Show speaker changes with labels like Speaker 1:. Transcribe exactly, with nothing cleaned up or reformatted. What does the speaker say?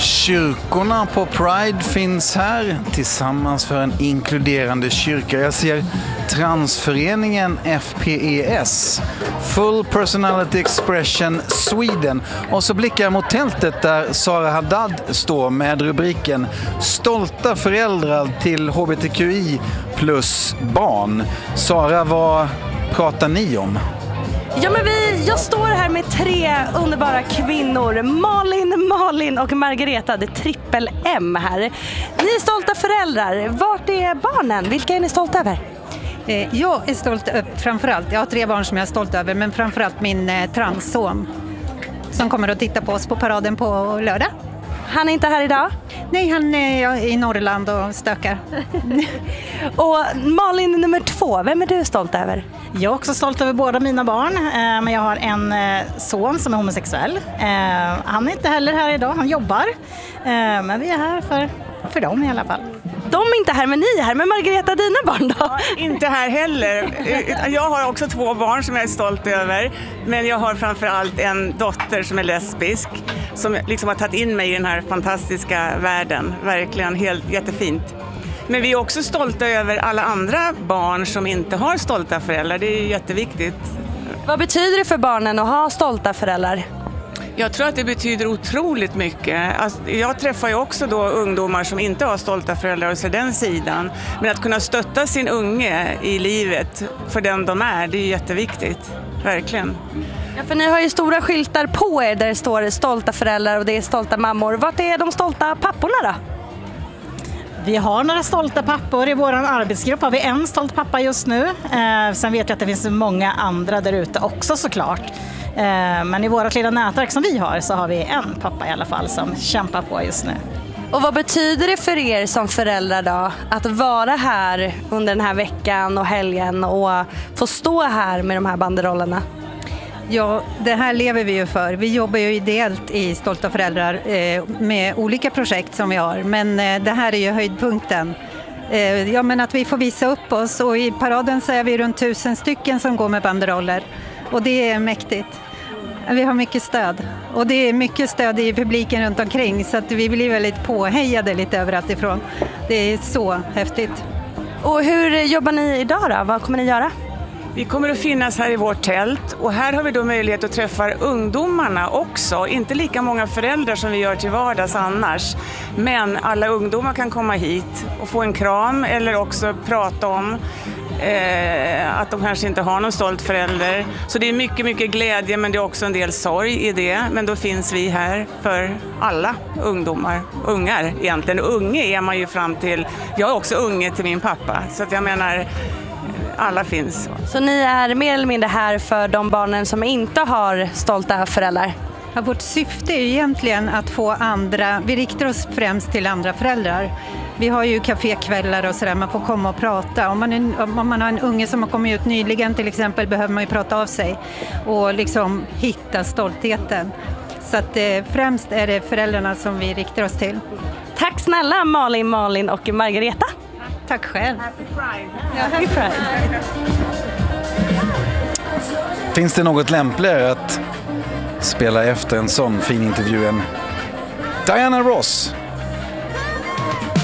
Speaker 1: Kyrkorna på Pride finns här tillsammans för en inkluderande kyrka. Jag ser transföreningen F P E S, Full Personality Expression Sweden. Och så blickar jag mot tältet där Sara Haddad står med rubriken Stolta föräldrar till H B T Q I plus barn. Sara, vad pratar ni om?
Speaker 2: Ja, men vi, jag står här med tre underbara kvinnor. Malin, Malin och Margareta, det är trippel M här. Ni är stolta föräldrar. Vart är barnen? Vilka är ni stolta över?
Speaker 3: Jag är stolt över, framförallt, jag har tre barn som jag är stolt över, men framförallt min eh, transson som kommer att titta på oss på paraden på lördag.
Speaker 2: Han är inte här idag?
Speaker 3: Nej, han är i Norrland och stökar.
Speaker 2: Och Malin nummer två, vem är du stolt över?
Speaker 4: Jag är också stolt över båda mina barn, men jag har en son som är homosexuell. Han är inte heller här idag, han jobbar. Men vi är här för, för dem i alla fall.
Speaker 2: De är inte här, men ni är här. Men Margareta, dina barn då?
Speaker 5: Ja, inte här heller. Jag har också två barn som jag är stolt över. Men jag har framförallt en dotter som är lesbisk. Som liksom har tagit in mig i den här fantastiska världen. Verkligen helt jättefint. Men vi är också stolta över alla andra barn som inte har stolta föräldrar. Det är jätteviktigt.
Speaker 2: Vad betyder det för barnen att ha stolta föräldrar?
Speaker 5: Jag tror att det betyder otroligt mycket. Alltså, jag träffar ju också då ungdomar som inte har stolta föräldrar och ser den sidan. Men att kunna stötta sin unge i livet för den de är, det är jätteviktigt. Verkligen.
Speaker 2: Ja, för ni har ju stora skyltar på er där det står stolta föräldrar och det är stolta mammor. Vart är de stolta papporna då?
Speaker 4: Vi har några stolta pappor. I vår arbetsgrupp har vi en stolt pappa just nu. Eh, sen vet jag att det finns många andra där ute också såklart. Eh, men i våra lilla nätverk som vi har så har vi en pappa i alla fall som kämpar på just nu.
Speaker 2: Och vad betyder det för er som föräldrar då att vara här under den här veckan och helgen och få stå här med de här banderollerna?
Speaker 3: Ja, det här lever vi ju för. Vi jobbar ju ideellt i Stolta föräldrar eh, med olika projekt som vi har. Men eh, det här är ju höjdpunkten. Eh, ja, men att vi får visa upp oss. Och i paraden så är vi runt tusen stycken som går med banderoller. Och det är mäktigt. Vi har mycket stöd. Och det är mycket stöd i publiken runt omkring. Så att vi blir väldigt påhejade lite överallt ifrån. Det är så häftigt.
Speaker 2: Och hur jobbar ni idag då? Vad kommer ni göra?
Speaker 5: Vi kommer att finnas här i vårt tält och här har vi då möjlighet att träffa ungdomarna också. Inte lika många föräldrar som vi gör till vardags annars. Men alla ungdomar kan komma hit och få en kram eller också prata om eh, att de kanske inte har någon stolt förälder. Så det är mycket, mycket glädje men det är också en del sorg i det. Men då finns vi här för alla ungdomar, ungar egentligen. Unge är man ju fram till, jag är också unge till min pappa så att jag menar... Alla finns.
Speaker 2: Så ni är mer eller mindre här för de barnen som inte har stolta föräldrar?
Speaker 3: Ja, vårt syfte är egentligen att få andra, vi riktar oss främst till andra föräldrar. Vi har ju kafékvällar och sådär, man får komma och prata. Om man, är, om man har en unge som har kommit ut nyligen till exempel behöver man ju prata av sig och liksom hitta stoltheten. Så att eh, främst är det föräldrarna som vi riktar oss till.
Speaker 2: Tack snälla Malin, Malin och Margareta.
Speaker 3: Tack själv.
Speaker 5: Happy Pride.
Speaker 2: Ja, happy Pride.
Speaker 1: Finns det något lämpligare att spela efter en sån fin intervju än Diana Ross?